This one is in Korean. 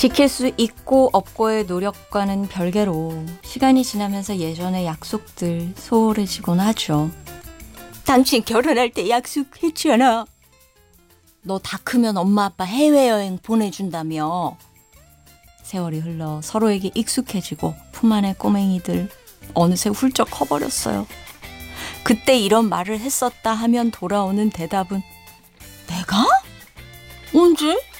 지킬 수 있고 없고의 노력과는 별개로 시간이 지나면서 예전의 약속들 소홀해지곤 하죠. 당신 결혼할 때 약속했잖아. 너 다 크면 엄마 아빠 해외여행 보내준다며. 세월이 흘러 서로에게 익숙해지고 품 안의 꼬맹이들 어느새 훌쩍 커버렸어요. 그때 이런 말을 했었다 하면 돌아오는 대답은 내가? 언제?